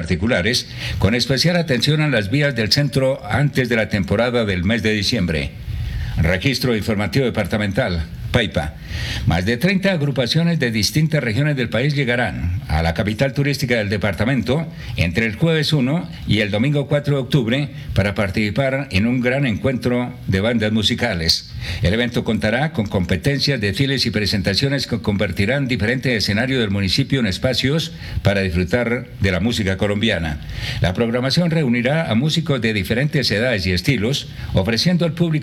particulares, con especial atención a las vías del centro antes de la temporada del mes de diciembre. Registro Informativo Departamental, Paipa. Más de 30 agrupaciones de distintas regiones del país llegarán a la capital turística del departamento entre el jueves 1 y el domingo 4 de octubre para participar en un gran encuentro de bandas musicales. El evento contará con competencias, desfiles y presentaciones que convertirán diferentes escenarios del municipio en espacios para disfrutar de la música colombiana. La programación reunirá a músicos de diferentes edades y estilos, ofreciendo al público